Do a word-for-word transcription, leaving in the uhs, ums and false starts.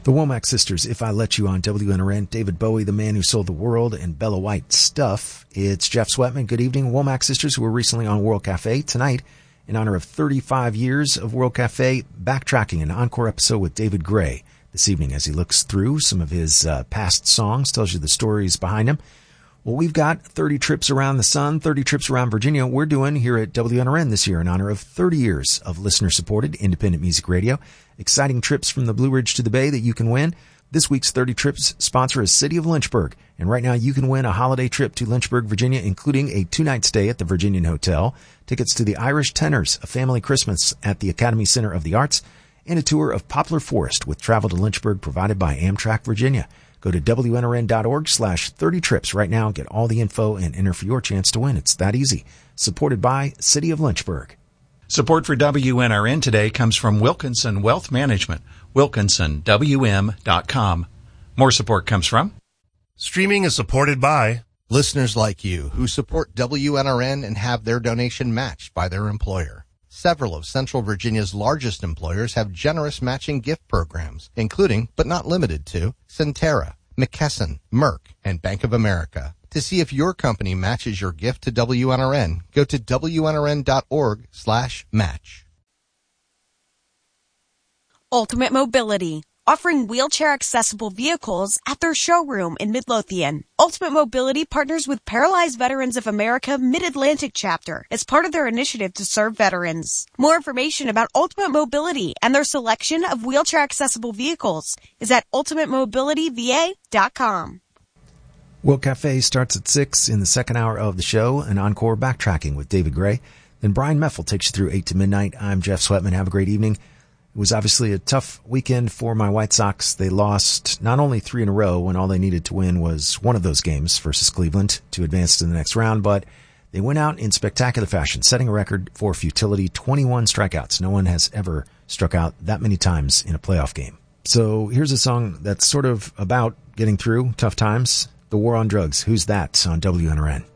The Womack Sisters, If I Let You, on W N R N. David Bowie, The Man Who Sold the World, and Bella White, Stuff. It's Jeff Sweatman. Good evening. Womack Sisters, who were recently on World Cafe. Tonight, in honor of thirty-five years of World Cafe, backtracking an encore episode with David Gray this evening as he looks through some of his uh, past songs, tells you the stories behind them. Well, we've got thirty trips around the sun, thirty trips around Virginia. We're doing here at W N R N this year in honor of thirty years of listener-supported independent music radio. Exciting trips from the Blue Ridge to the Bay that you can win. This week's thirty trips sponsor is City of Lynchburg. And right now you can win a holiday trip to Lynchburg, Virginia, including a two-night stay at the Virginian Hotel, tickets to the Irish Tenors, a family Christmas at the Academy Center of the Arts, and a tour of Poplar Forest with travel to Lynchburg provided by Amtrak Virginia. Go to W N R N dot org slash thirty trips right now. Get all the info and enter for your chance to win. It's that easy. Supported by City of Lynchburg. Support for W N R N today comes from Wilkinson Wealth Management, wilkinson w m dot com. More support comes from... Streaming is supported by... listeners like you who support W N R N and have their donation matched by their employer. Several of Central Virginia's largest employers have generous matching gift programs, including, but not limited to, Centera, McKesson, Merck, and Bank of America. To see if your company matches your gift to W N R N, go to W N R N dot org slash match. Ultimate Mobility, offering wheelchair-accessible vehicles at their showroom in Midlothian. Ultimate Mobility partners with Paralyzed Veterans of America Mid-Atlantic Chapter as part of their initiative to serve veterans. More information about Ultimate Mobility and their selection of wheelchair-accessible vehicles is at ultimate mobility v a dot com. World Cafe starts at six in the second hour of the show, an encore backtracking with David Gray. Then Brian Meffel takes you through eight to midnight. I'm Jeff Sweatman. Have a great evening. It was obviously a tough weekend for my White Sox. They lost not only three in a row when all they needed to win was one of those games versus Cleveland to advance to the next round, but they went out in spectacular fashion, setting a record for futility, twenty-one strikeouts. No one has ever struck out that many times in a playoff game. So here's a song that's sort of about getting through tough times. The War on Drugs. Who's That? On W N R N.